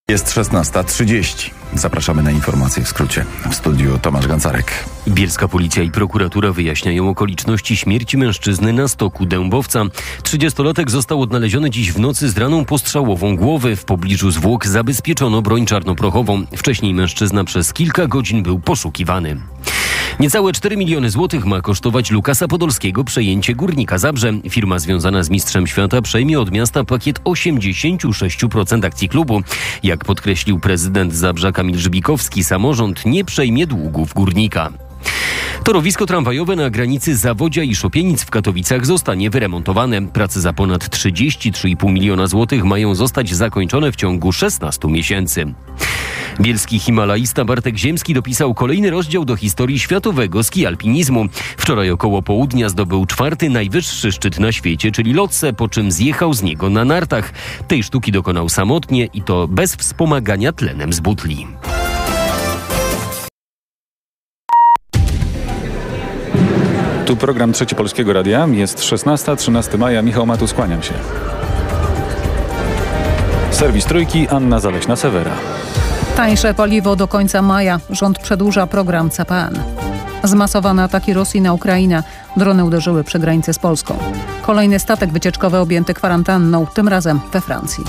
Jest 16:30. Zapraszamy na informacje w skrócie. W studiu Tomasz Gancarek. Bielska policja i prokuratura wyjaśniają okoliczności śmierci mężczyzny na stoku Dębowca. 30-latek został odnaleziony dziś w nocy z raną postrzałową głowy. W pobliżu zwłok zabezpieczono broń czarnoprochową. Wcześniej mężczyzna przez kilka godzin był poszukiwany. Niecałe 4 miliony złotych ma kosztować Lukasa Podolskiego przejęcie Górnika Zabrze. Firma związana z mistrzem świata przejmie od miasta pakiet 86% akcji klubu. Jak podkreślił prezydent Zabrza Kamil Żbikowski, samorząd nie przejmie długów Górnika. Torowisko tramwajowe na granicy Zawodzia i Szopienic w Katowicach zostanie wyremontowane. Prace za ponad 33,5 miliona złotych mają zostać zakończone w ciągu 16 miesięcy. Bielski himalaista Bartek Ziemski dopisał kolejny rozdział do historii światowego ski-alpinizmu. Wczoraj około południa zdobył 4. najwyższy szczyt na świecie, czyli Lhotse, po czym zjechał z niego na nartach. Tej sztuki dokonał samotnie i to bez wspomagania tlenem z butli. Tu program Trzeci Polskiego Radia. Jest 13 maja. Michał Matus, kłaniam się. Serwis Trójki, Anna Zaleśna-Sewera. Tańsze paliwo do końca maja. Rząd przedłuża program CPN. Zmasowane ataki Rosji na Ukrainę. Drony uderzyły przy granicy z Polską. Kolejny statek wycieczkowy objęty kwarantanną, tym razem we Francji.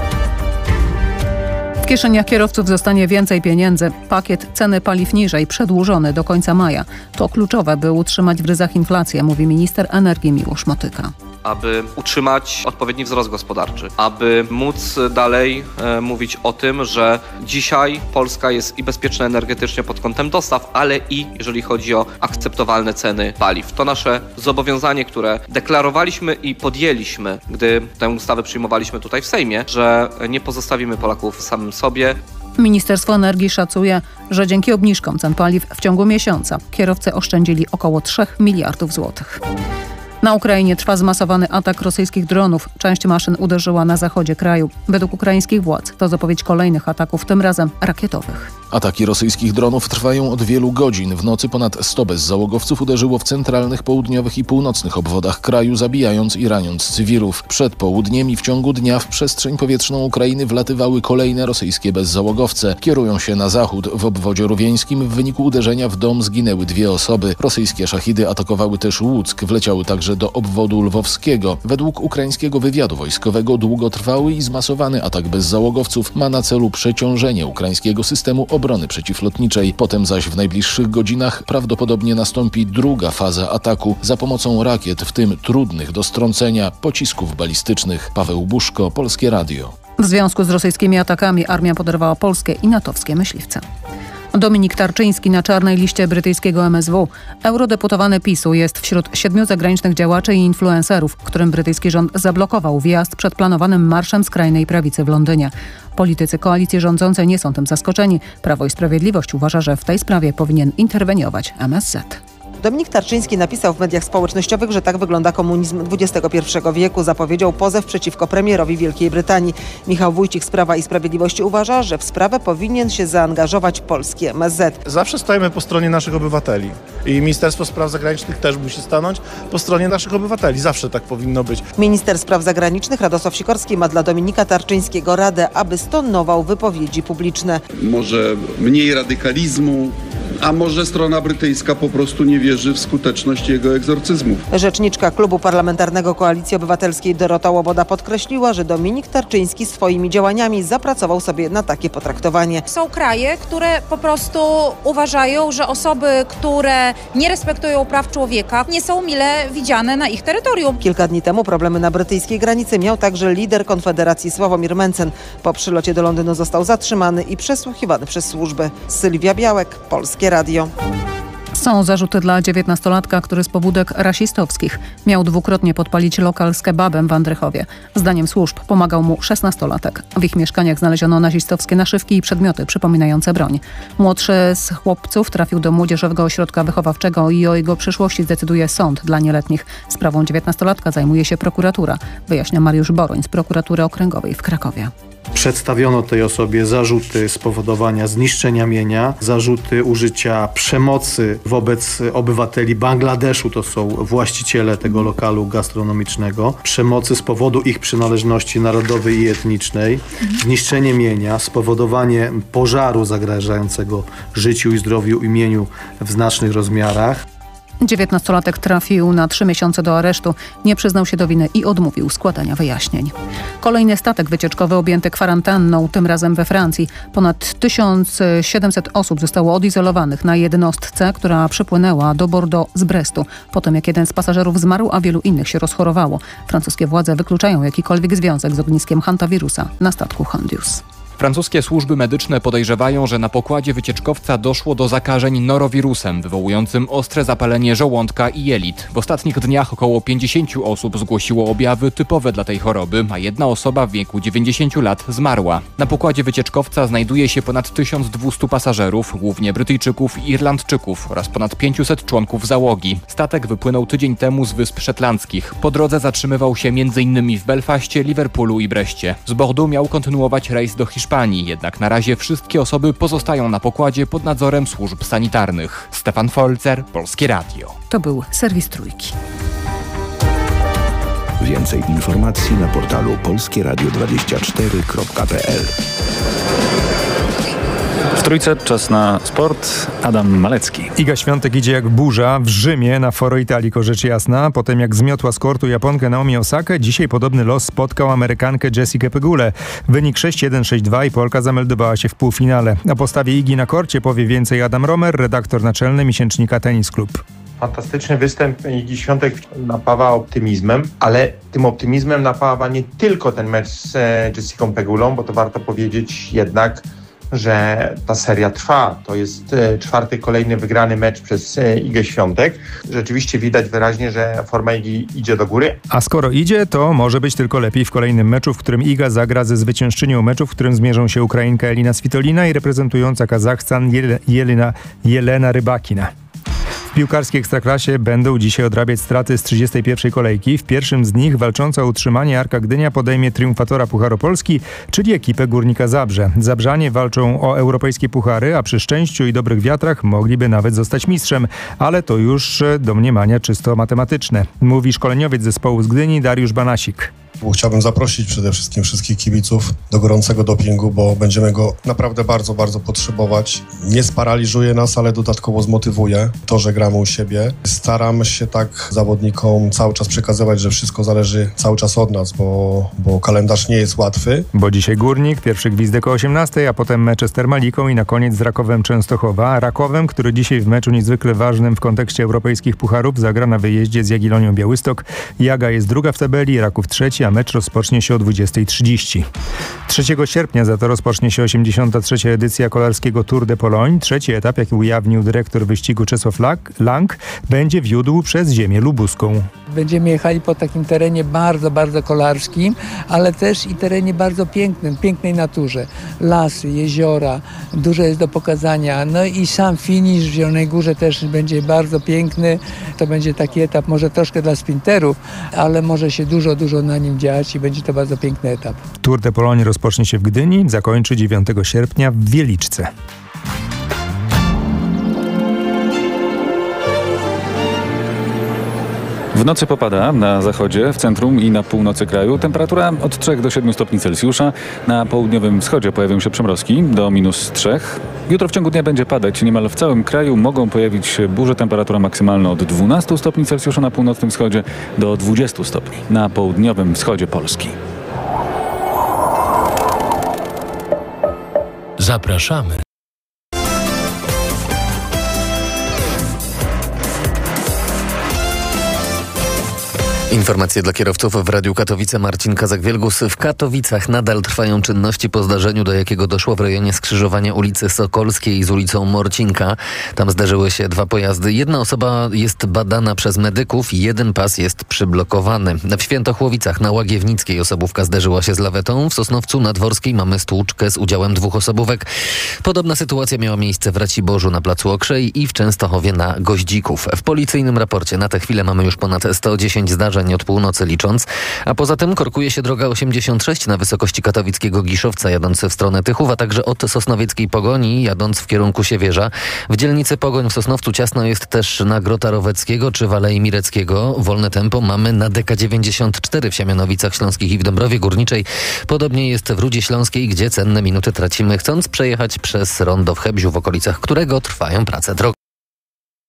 W kieszeniach kierowców zostanie więcej pieniędzy. Pakiet ceny paliw niżej, przedłużony do końca maja. To kluczowe, by utrzymać w ryzach inflację, mówi minister energii Miłosz Motyka. Aby utrzymać odpowiedni wzrost gospodarczy, aby móc dalej mówić o tym, że dzisiaj Polska jest i bezpieczna energetycznie pod kątem dostaw, ale i jeżeli chodzi o akceptowalne ceny paliw. To nasze zobowiązanie, które deklarowaliśmy i podjęliśmy, gdy tę ustawę przyjmowaliśmy tutaj w Sejmie, że nie pozostawimy Polaków samym sobie. Ministerstwo Energii szacuje, że dzięki obniżkom cen paliw w ciągu miesiąca kierowcy oszczędzili około 3 miliardów złotych. Na Ukrainie trwa zmasowany atak rosyjskich dronów. Część maszyn uderzyła na zachodzie kraju. Według ukraińskich władz to zapowiedź kolejnych ataków, tym razem rakietowych. Ataki rosyjskich dronów trwają od wielu godzin. W nocy ponad 100 bezzałogowców uderzyło w centralnych, południowych i północnych obwodach kraju, zabijając i raniąc cywilów. Przed południem i w ciągu dnia w przestrzeń powietrzną Ukrainy wlatywały kolejne rosyjskie bezzałogowce. Kierują się na zachód. W obwodzie rówieńskim w wyniku uderzenia w dom zginęły 2 osoby. Rosyjskie szachidy atakowały też Łuck. Wleciały także do obwodu lwowskiego. Według ukraińskiego wywiadu wojskowego długotrwały i zmasowany atak bezzałogowców ma na celu przeciążenie ukraińskiego systemu obrony przeciwlotniczej. Potem zaś w najbliższych godzinach prawdopodobnie nastąpi druga faza ataku za pomocą rakiet, w tym trudnych do strącenia pocisków balistycznych. Paweł Buszko, Polskie Radio. W związku z rosyjskimi atakami armia poderwała polskie i natowskie myśliwce. Dominik Tarczyński na czarnej liście brytyjskiego MSW. Eurodeputowany PiS-u jest wśród 7 zagranicznych działaczy i influencerów, którym brytyjski rząd zablokował wjazd przed planowanym marszem skrajnej prawicy w Londynie. Politycy koalicji rządzącej nie są tym zaskoczeni. Prawo i Sprawiedliwość uważa, że w tej sprawie powinien interweniować MSZ. Dominik Tarczyński napisał w mediach społecznościowych, że tak wygląda komunizm XXI wieku. Zapowiedział pozew przeciwko premierowi Wielkiej Brytanii. Michał Wójcik z Prawa i Sprawiedliwości uważa, że w sprawę powinien się zaangażować polski MSZ. Zawsze stajemy po stronie naszych obywateli i Ministerstwo Spraw Zagranicznych też musi stanąć po stronie naszych obywateli. Zawsze tak powinno być. Minister Spraw Zagranicznych Radosław Sikorski ma dla Dominika Tarczyńskiego radę, aby stonował wypowiedzi publiczne. Może mniej radykalizmu, a może strona brytyjska po prostu nie wierzy w skuteczność jego egzorcyzmów. Rzeczniczka Klubu Parlamentarnego Koalicji Obywatelskiej Dorota Łoboda podkreśliła, że Dominik Tarczyński swoimi działaniami zapracował sobie na takie potraktowanie. Są kraje, które po prostu uważają, że osoby, które nie respektują praw człowieka, nie są mile widziane na ich terytorium. Kilka dni temu problemy na brytyjskiej granicy miał także lider Konfederacji Sławomir Mencen. Po przylocie do Londynu został zatrzymany i przesłuchiwany przez służby. Sylwia Białek, Polskie Radio. Są zarzuty dla 19-latka, który z pobudek rasistowskich miał dwukrotnie podpalić lokal z kebabem w Andrychowie. Zdaniem służb pomagał mu 16-latek. W ich mieszkaniach znaleziono nazistowskie naszywki i przedmioty przypominające broń. Młodszy z chłopców trafił do Młodzieżowego Ośrodka Wychowawczego i o jego przyszłości zdecyduje sąd dla nieletnich. Sprawą 19-latka zajmuje się prokuratura, wyjaśnia Mariusz Boroń z Prokuratury Okręgowej w Krakowie. Przedstawiono tej osobie zarzuty spowodowania zniszczenia mienia, zarzuty użycia przemocy wobec obywateli Bangladeszu, to są właściciele tego lokalu gastronomicznego, przemocy z powodu ich przynależności narodowej i etnicznej, zniszczenie mienia, spowodowanie pożaru zagrażającego życiu i zdrowiu i mieniu w znacznych rozmiarach. 19-latek trafił na 3 miesiące do aresztu, nie przyznał się do winy i odmówił składania wyjaśnień. Kolejny statek wycieczkowy objęty kwarantanną, tym razem we Francji. Ponad 1700 osób zostało odizolowanych na jednostce, która przypłynęła do Bordeaux z Brestu, po tym jak jeden z pasażerów zmarł, a wielu innych się rozchorowało. Francuskie władze wykluczają jakikolwiek związek z ogniskiem hantawirusa na statku Hondius. Francuskie służby medyczne podejrzewają, że na pokładzie wycieczkowca doszło do zakażeń norowirusem wywołującym ostre zapalenie żołądka i jelit. W ostatnich dniach około 50 osób zgłosiło objawy typowe dla tej choroby, a jedna osoba w wieku 90 lat zmarła. Na pokładzie wycieczkowca znajduje się ponad 1200 pasażerów, głównie Brytyjczyków i Irlandczyków oraz ponad 500 członków załogi. Statek wypłynął tydzień temu z Wysp Szetlandzkich. Po drodze zatrzymywał się m.in. w Belfaście, Liverpoolu i Breście. Z Bordeaux miał kontynuować rejs do Hiszpanii, jednak na razie wszystkie osoby pozostają na pokładzie pod nadzorem służb sanitarnych. Stefan Folzer, Polskie Radio. To był serwis Trójki. Więcej informacji na portalu polskieradio24.pl. W Trójce czas na sport. Adam Malecki. Iga Świątek idzie jak burza w Rzymie na Foro Italico, rzecz jasna. Potem jak zmiotła z kortu Japonkę Naomi Osakę, dzisiaj podobny los spotkał Amerykankę Jessikę Pegulę. Wynik 6-1, 6-2 i Polka zameldowała się w półfinale. O postawie Igi na korcie powie więcej Adam Romer, redaktor naczelny miesięcznika Tennis Club. Fantastyczny występ Igi Świątek napawa optymizmem, ale tym optymizmem napawa nie tylko ten mecz z Jessicą Pegulą, bo to warto powiedzieć jednak, że ta seria trwa. To jest 4. kolejny wygrany mecz przez Igę Świątek. Rzeczywiście widać wyraźnie, że forma Igi idzie do góry. A skoro idzie, to może być tylko lepiej w kolejnym meczu, w którym Iga zagra ze zwyciężczynią meczu, w którym zmierzą się Ukrainka Elina Svitolina i reprezentująca Kazachstan Jelena Rybakina. W piłkarskiej Ekstraklasie będą dzisiaj odrabiać straty z 31. kolejki. W pierwszym z nich walcząca o utrzymanie Arka Gdynia podejmie triumfatora Pucharu Polski, czyli ekipę Górnika Zabrze. Zabrzanie walczą o europejskie puchary, a przy szczęściu i dobrych wiatrach mogliby nawet zostać mistrzem. Ale to już domniemania czysto matematyczne. Mówi szkoleniowiec zespołu z Gdyni Dariusz Banasik. Chciałbym zaprosić przede wszystkim wszystkich kibiców do gorącego dopingu, bo będziemy go naprawdę bardzo, bardzo potrzebować. Nie sparaliżuje nas, ale dodatkowo zmotywuje to, że gramy u siebie. Staram się tak zawodnikom cały czas przekazywać, że wszystko zależy cały czas od nas, bo kalendarz nie jest łatwy. Bo dzisiaj Górnik, pierwszy gwizdek o 18, a potem mecze z Termaliką i na koniec z Rakowem Częstochowa. Rakowem, który dzisiaj w meczu niezwykle ważnym w kontekście europejskich pucharów zagra na wyjeździe z Jagiellonią Białystok. Jaga jest druga w tabeli, Raków trzeci, a mecz rozpocznie się o 20:30. 3 sierpnia za to rozpocznie się 83. edycja kolarskiego Tour de Pologne. Trzeci etap, jaki ujawnił dyrektor wyścigu Czesław Lang, będzie wiódł przez ziemię lubuską. Będziemy jechali po takim terenie bardzo, bardzo kolarskim, ale też i terenie bardzo pięknym, pięknej naturze. Lasy, jeziora, dużo jest do pokazania. No i sam finisz w Zielonej Górze też będzie bardzo piękny. To będzie taki etap może troszkę dla sprinterów, ale może się dużo na nim dziać i będzie to bardzo piękny etap. Tour de Pologne rozpocznie się w Gdyni, zakończy 9 sierpnia w Wieliczce. W nocy popada na zachodzie, w centrum i na północy kraju. Temperatura od 3 do 7 stopni Celsjusza. Na południowym wschodzie pojawią się przymrozki do -3. Jutro w ciągu dnia będzie padać niemal w całym kraju. Mogą pojawić się burze. Temperatura maksymalna od 12 stopni Celsjusza na północnym wschodzie do 20 stopni na południowym wschodzie Polski. Zapraszamy. Informacje dla kierowców w Radiu Katowice. Marcin Kazak-Wielgus. W Katowicach nadal trwają czynności po zdarzeniu, do jakiego doszło w rejonie skrzyżowania ulicy Sokolskiej z ulicą Morcinka. Tam zdarzyły się 2 pojazdy. Jedna osoba jest badana przez medyków, jeden pas jest przyblokowany. W Świętochłowicach na Łagiewnickiej osobówka zderzyła się z lawetą. W Sosnowcu na Dworskiej mamy stłuczkę z udziałem 2 osobówek. Podobna sytuacja miała miejsce w Raciborzu na Placu Okrzej i w Częstochowie na Goździków. W policyjnym raporcie na tę chwilę mamy już ponad 110 zdarzeń. zaburzeń od północy licząc. A poza tym korkuje się droga 86 na wysokości katowickiego Giszowca jadąc w stronę Tychów, a także od Sosnowieckiej Pogoni jadąc w kierunku Siewierza. W dzielnicy Pogoń w Sosnowcu ciasno jest też na Grota Roweckiego czy Walei Mireckiego. Wolne tempo mamy na DK94 w Siemianowicach Śląskich i w Dąbrowie Górniczej. Podobnie jest w Rudzie Śląskiej, gdzie cenne minuty tracimy chcąc przejechać przez rondo w Hebziu, w okolicach którego trwają prace drogowe.